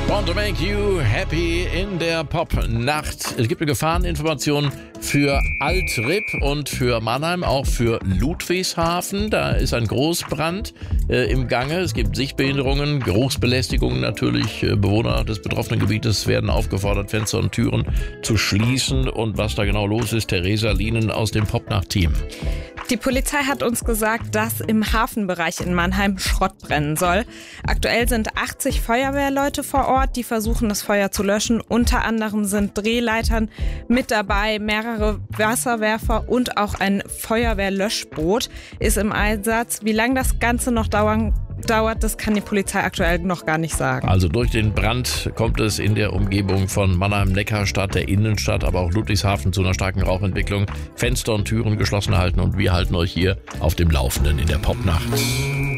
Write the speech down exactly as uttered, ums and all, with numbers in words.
Want to make you happy in der Pop-Nacht. Es gibt eine Gefahreninformation für Altrip und für Mannheim, auch für Ludwigshafen. Da ist ein Großbrand äh, im Gange. Es gibt Sichtbehinderungen, Geruchsbelästigungen natürlich. Äh, Bewohner des betroffenen Gebietes werden aufgefordert, Fenster und Türen zu schließen. Und was da genau los ist, Theresa Lienen aus dem Pop-Nacht-Team. Die Polizei hat uns gesagt, dass im Hafenbereich in Mannheim Schrott brennen soll. Aktuell sind achtzig Feuerwehrleute vor Ort, die versuchen, das Feuer zu löschen. Unter anderem sind Drehleitern mit dabei, mehrere Wasserwerfer und auch ein Feuerwehrlöschboot ist im Einsatz. Wie lange das Ganze noch dauern dauert, das kann die Polizei aktuell noch gar nicht sagen. Also durch den Brand kommt es in der Umgebung von Mannheim-Neckarstadt, der Innenstadt, aber auch Ludwigshafen zu einer starken Rauchentwicklung. Fenster und Türen geschlossen halten und wir halten euch hier auf dem Laufenden in der Popnacht.